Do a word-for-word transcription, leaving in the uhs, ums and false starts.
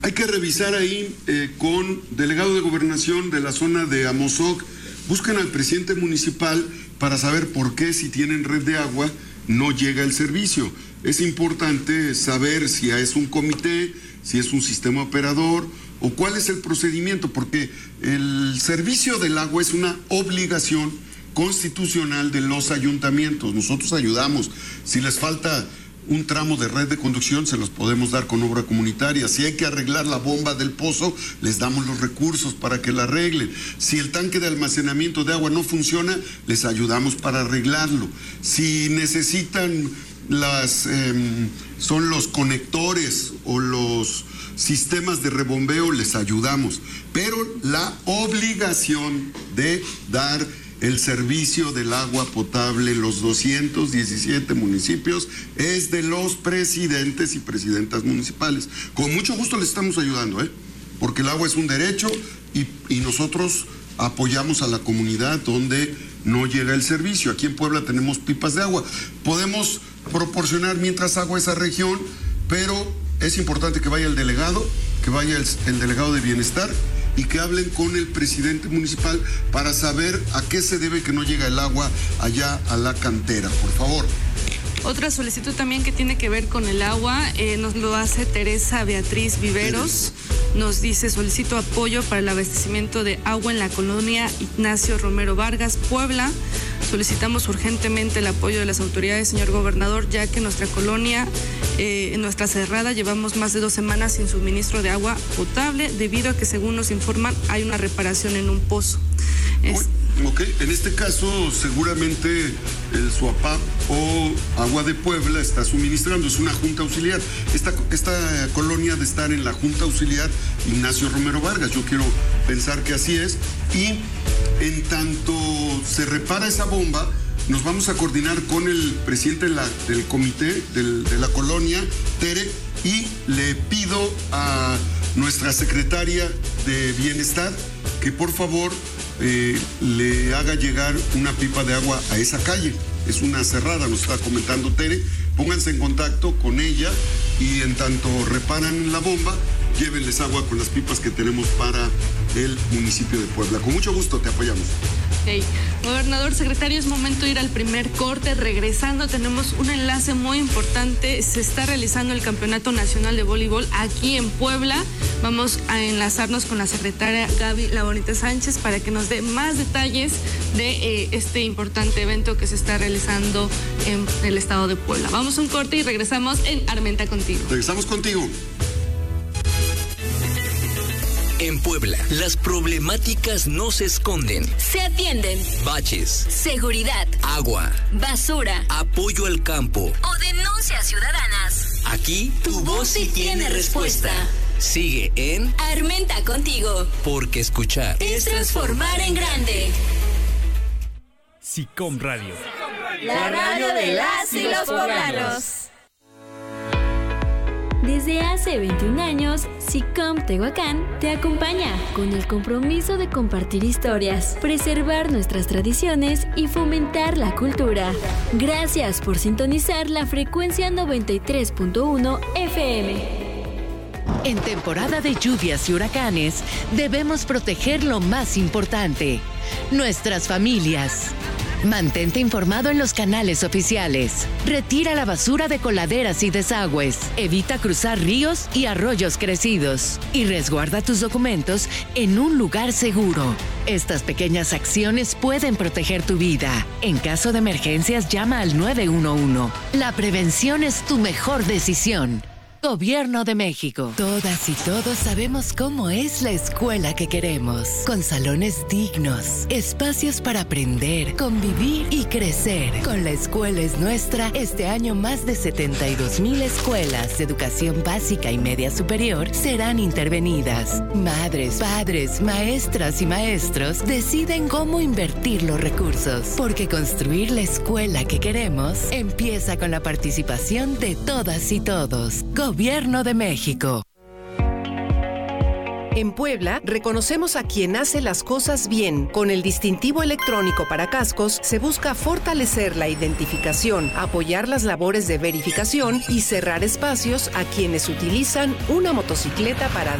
Hay que revisar ahí eh, con delegado de gobernación de la zona de Amozoc. Buscan al presidente municipal para saber por qué, si tienen red de agua, no llega el servicio. Es importante saber si es un comité, si es un sistema operador o cuál es el procedimiento, porque el servicio del agua es una obligación constitucional de los ayuntamientos. Nosotros ayudamos. Si les falta un tramo de red de conducción, se los podemos dar con obra comunitaria. Si hay que arreglar la bomba del pozo, les damos los recursos para que la arreglen. Si el tanque de almacenamiento de agua no funciona, les ayudamos para arreglarlo. Si necesitan las eh, son los conectores o los sistemas de rebombeo, les ayudamos. Pero la obligación de dar el servicio del agua potable, los doscientos diecisiete municipios, es de los presidentes y presidentas municipales. Con mucho gusto les estamos ayudando, ¿eh? Porque el agua es un derecho y, y nosotros apoyamos a la comunidad donde no llega el servicio. Aquí en Puebla tenemos pipas de agua. Podemos proporcionar mientras agua a esa región, pero es importante que vaya el delegado, que vaya el, el delegado de bienestar, y que hablen con el presidente municipal para saber a qué se debe que no llega el agua allá a la cantera, por favor. Otra solicitud también que tiene que ver con el agua, eh, nos lo hace Teresa Beatriz Viveros. Nos dice: solicito apoyo para el abastecimiento de agua en la colonia Ignacio Romero Vargas, Puebla. Solicitamos urgentemente el apoyo de las autoridades, señor gobernador, ya que nuestra colonia, eh, en nuestra cerrada, llevamos más de dos semanas sin suministro de agua potable, debido a que, según nos informan, hay una reparación en un pozo. Es... Ok, en este caso seguramente el SUAPAP o Agua de Puebla está suministrando, es una junta auxiliar. Esta, esta colonia de estar en la junta auxiliar Ignacio Romero Vargas, yo quiero pensar que así es, y en tanto se repara esa bomba, nos vamos a coordinar con el presidente de la, del comité del, de la colonia, Tere, y le pido a nuestra secretaria de Bienestar que por favor eh, le haga llegar una pipa de agua a esa calle. Es una cerrada, nos está comentando Tere. Pónganse en contacto con ella y en tanto reparan la bomba, llévenles agua con las pipas que tenemos para el municipio de Puebla. Con mucho gusto te apoyamos. Hey, gobernador, secretario, es momento de ir al primer corte. Regresando, tenemos un enlace muy importante. Se está realizando el Campeonato Nacional de Voleibol aquí en Puebla. Vamos a enlazarnos con la secretaria Gaby La Bonita Sánchez para que nos dé más detalles de eh, este importante evento que se está realizando en el estado de Puebla. Vamos a un corte y regresamos en Armenta Contigo. Regresamos contigo. En Puebla, las problemáticas no se esconden. Se atienden. Baches, seguridad, agua, basura, apoyo al campo o denuncias ciudadanas. Aquí tu, tu voz sí tiene respuesta. respuesta. Sigue en Armenta Contigo. Porque escuchar es transformar en grande. SICOM Radio. La radio de las y los poblanos. Desde hace veintiún años, SICOM Tehuacán te acompaña con el compromiso de compartir historias, preservar nuestras tradiciones y fomentar la cultura. Gracias por sintonizar la frecuencia noventa y tres punto uno F M. En temporada de lluvias y huracanes, debemos proteger lo más importante: nuestras familias. Mantente informado en los canales oficiales. Retira la basura de coladeras y desagües. Evita cruzar ríos y arroyos crecidos. Y resguarda tus documentos en un lugar seguro. Estas pequeñas acciones pueden proteger tu vida. En caso de emergencias, llama al nueve uno uno. La prevención es tu mejor decisión. Gobierno de México. Todas y todos sabemos cómo es la escuela que queremos. Con salones dignos, espacios para aprender, convivir y crecer. Con La Escuela es Nuestra, este año más de setenta y dos mil escuelas de educación básica y media superior serán intervenidas. Madres, padres, maestras y maestros deciden cómo invertir los recursos. Porque construir la escuela que queremos empieza con la participación de todas y todos. Gobierno de México. En Puebla, reconocemos a quien hace las cosas bien. Con el distintivo electrónico para cascos, se busca fortalecer la identificación, apoyar las labores de verificación y cerrar espacios a quienes utilizan una motocicleta para